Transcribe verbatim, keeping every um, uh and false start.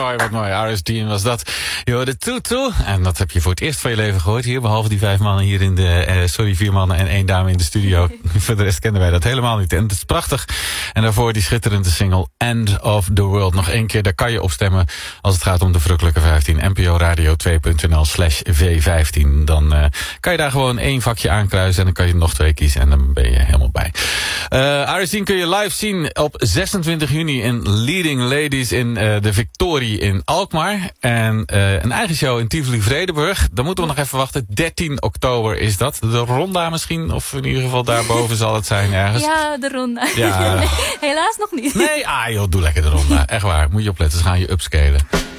mooi, wat mooi. R S D was dat. Je hoorde Tutu. En dat heb je voor het eerst van je leven gehoord hier. Behalve die vijf mannen hier in de... Uh, sorry, vier mannen en één dame in de studio. Voor de rest kenden wij dat helemaal niet. En het is prachtig. En daarvoor die schitterende single End of the World. Nog één keer, daar kan je op stemmen als het gaat om de verrukkelijke vijftien. N P O Radio twee punt n l slash V vijftien. Dan uh, kan je daar gewoon één vakje aankruisen. En dan kan je nog twee kiezen. En dan ben je helemaal bij. Uh, R S D kun je live zien op zesentwintig juni in Leading Ladies in uh, de Victorie in Alkmaar. En uh, een eigen show in Tivoli-Vredenburg. Dan moeten we nog even wachten. dertien oktober is dat. De Ronda misschien? Of in ieder geval daarboven zal het zijn ergens. Ja, de Ronda. Ja. Nee, helaas nog niet. Nee, ah joh, doe lekker de Ronda. Echt waar. Moet je opletten, ze gaan je upscalen.